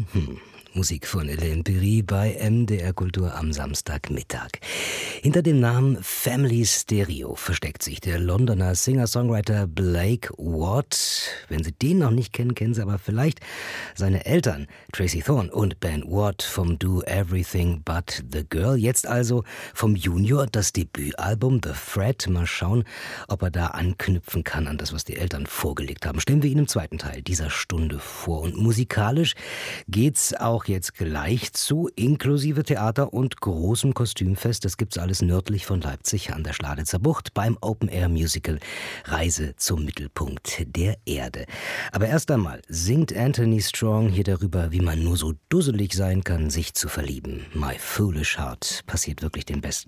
Musik von Hélène Piri bei MDR Kultur am Samstagmittag. Hinter dem Namen Family Stereo versteckt sich der Londoner Singer-Songwriter Blake Watt. Wenn Sie den noch nicht kennen, kennen Sie aber vielleicht seine Eltern, Tracy Thorn und Ben Watt vom Do Everything But the Girl. Jetzt also vom Junior das Debütalbum The Thread. Mal schauen, ob er da anknüpfen kann an das, was die Eltern vorgelegt haben. Stellen wir ihn im zweiten Teil dieser Stunde vor. Und musikalisch geht's auch jetzt gleich zu, inklusive Theater und großem Kostümfest. Das gibt's alles nördlich von Leipzig an der Schladitzer Bucht beim Open-Air-Musical Reise zum Mittelpunkt der Erde. Aber erst einmal singt Anthony Strong hier darüber, wie man nur so dusselig sein kann, sich zu verlieben. My Foolish Heart passiert wirklich den Besten.